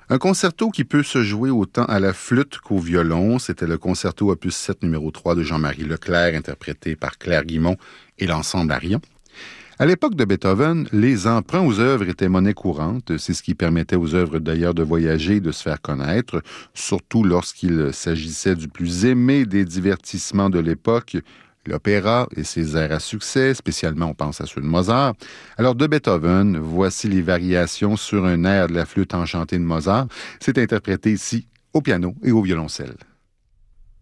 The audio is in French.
Un concerto qui peut se jouer autant à la flûte qu'au violon, c'était le concerto opus 7 numéro 3 de Jean-Marie Leclerc, interprété par Claire Guimond et l'ensemble Arion. À l'époque de Beethoven, les emprunts aux œuvres étaient monnaie courante. C'est ce qui permettait aux œuvres d'ailleurs de voyager et de se faire connaître, surtout lorsqu'il s'agissait du plus aimé des divertissements de l'époque, l'opéra et ses airs à succès, spécialement on pense à ceux de Mozart. Alors de Beethoven, voici les variations sur un air de la flûte enchantée de Mozart. C'est interprété ici au piano et au violoncelle.